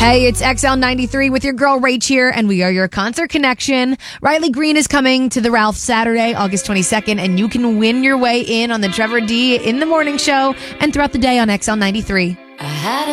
Hey, it's XL93 with your girl Rach here, and we are your concert connection. Riley Green is coming to the Ralph Saturday, August 22nd, and you can win your way in on the Trevor D in the morning show and throughout the day on XL93.